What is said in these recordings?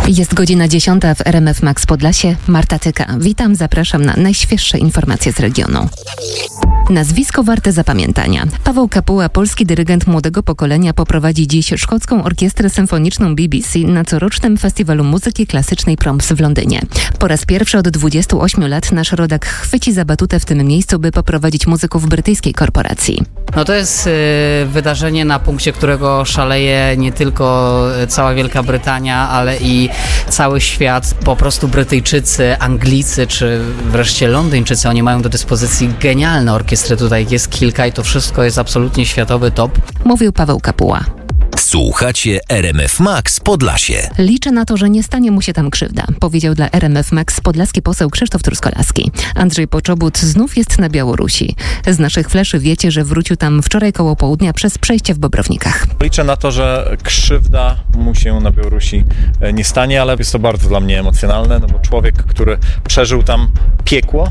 Jest godzina 10 w RMF Max Podlasie. Marta Tyka. Witam, zapraszam na najświeższe informacje z regionu. Nazwisko warte zapamiętania. Paweł Kapuła, polski dyrygent młodego pokolenia, poprowadzi dziś Szkocką Orkiestrę Symfoniczną BBC na corocznym Festiwalu Muzyki Klasycznej Proms w Londynie. Po raz pierwszy od 28 lat nasz rodak chwyci za batutę w tym miejscu, by poprowadzić muzyków brytyjskiej korporacji. To jest wydarzenie, na punkcie którego szaleje nie tylko cała Wielka Brytania, ale i cały świat. Po prostu Brytyjczycy, Anglicy czy wreszcie Londyńczycy, oni mają do dyspozycji genialne orkiestry, tutaj jest kilka i to wszystko jest absolutnie światowy top. Mówił Paweł Kapuła. Słuchacie RMF Max Podlasie. Liczę na to, że nie stanie mu się tam krzywda, powiedział dla RMF Max podlaski poseł Krzysztof Truskolaski. Andrzej Poczobut znów jest na Białorusi. Z naszych fleszy wiecie, że wrócił tam wczoraj koło południa przez przejście w Bobrownikach. Liczę na to, że krzywda mu się na Białorusi nie stanie, ale jest to bardzo dla mnie emocjonalne, bo człowiek, który przeżył tam piekło,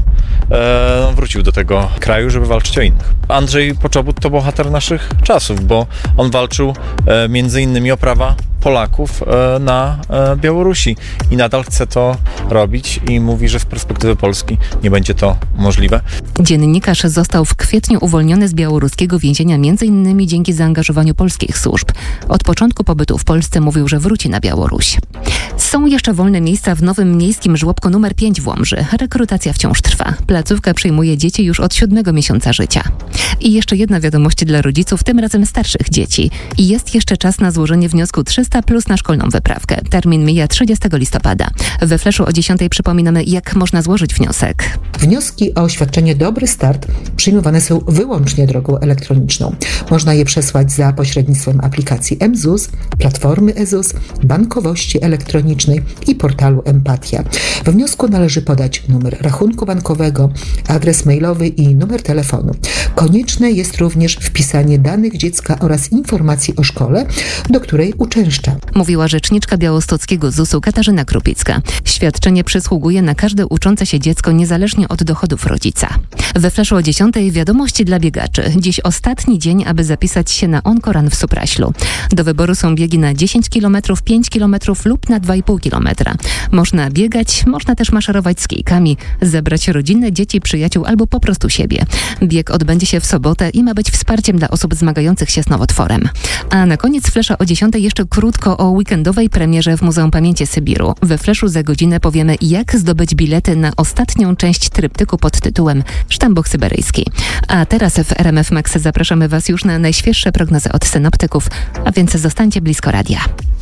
wrócił do tego kraju, żeby walczyć o innych. Andrzej Poczobut to bohater naszych czasów, bo on walczył między innymi o prawa Polaków na Białorusi i nadal chce to robić i mówi, że z perspektywy Polski nie będzie to możliwe. Dziennikarz został w kwietniu uwolniony z białoruskiego więzienia m.in. dzięki zaangażowaniu polskich służb. Od początku pobytu w Polsce mówił, że wróci na Białoruś. Są jeszcze wolne miejsca w nowym miejskim żłobku nr 5 w Łomży. Rekrutacja wciąż trwa. Placówka przyjmuje dzieci już od 7 miesiąca życia. I jeszcze jedna wiadomość dla rodziców, tym razem starszych dzieci. I jest jeszcze czas na złożenie wniosku 300+ na szkolną wyprawkę. Termin mija 30 listopada. We fleszu o 10 przypominamy, jak można złożyć wniosek. Wnioski o oświadczenie Dobry Start przyjmowane są wyłącznie drogą elektroniczną. Można je przesłać za pośrednictwem aplikacji mZUS, platformy eZUS, bankowości elektronicznej i portalu Empatia. W wniosku należy podać numer rachunku bankowego, adres mailowy i numer telefonu. Konieczne jest również wpisanie danych dziecka oraz informacji o szkole, do której uczęszcza. Mówiła rzeczniczka białostockiego ZUS-u Katarzyna Krupicka. Świadczenie przysługuje na każde uczące się dziecko niezależnie od dochodów rodzica. We fleszu o 10 wiadomości dla biegaczy. Dziś ostatni dzień, aby zapisać się na OnCoRun w Supraślu. Do wyboru są biegi na 10 km, 5 km lub na 2,5 km. Można biegać, można też maszerować z kijkami, zebrać rodzinę, dzieci, przyjaciół albo po prostu siebie. Bieg odbędzie się w sobotę i ma być wsparciem dla osób zmagających się z nowotworem. A na koniec flesza o 10 jeszcze krótko o weekendowej premierze w Muzeum Pamięci Sybiru. We fleszu za godzinę powiemy, jak zdobyć bilety na ostatnią część tryptyku pod tytułem Sztambuch Syberyjski. A teraz w RMF Max zapraszamy Was już na najświeższe prognozy od synoptyków, a więc zostańcie blisko radia.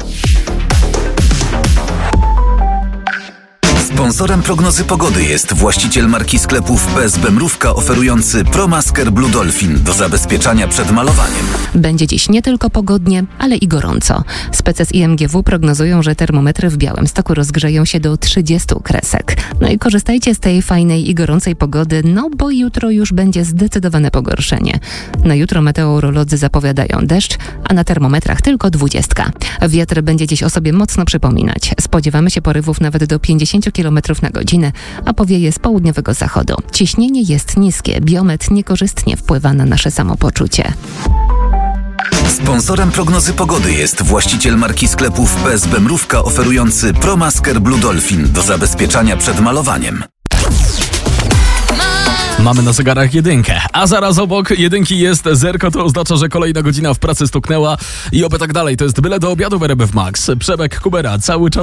Sponsorem prognozy pogody jest właściciel marki sklepów PSB Mrówka oferujący ProMasker Blue Dolphin do zabezpieczania przed malowaniem. Będzie dziś nie tylko pogodnie, ale i gorąco. Spece z IMGW prognozują, że termometry w Białymstoku rozgrzeją się do 30 kresek. No i korzystajcie z tej fajnej i gorącej pogody, bo jutro już będzie zdecydowane pogorszenie. Na jutro meteorolodzy zapowiadają deszcz, a na termometrach tylko 20. Wiatr będzie dziś o sobie mocno przypominać. Spodziewamy się porywów nawet do 50 km na godzinę, a powieje z południowego zachodu. Ciśnienie jest niskie, biometr niekorzystnie wpływa na nasze samopoczucie. Sponsorem prognozy pogody jest właściciel marki sklepów PSB Mrówka oferujący ProMasker Blue Dolphin do zabezpieczania przed malowaniem. Mamy na zegarach 1, a zaraz obok 1 jest 0, to oznacza, że kolejna godzina w pracy stuknęła i oby tak dalej. To jest byle do obiadu w RMF Max. Przemek Kubera cały czas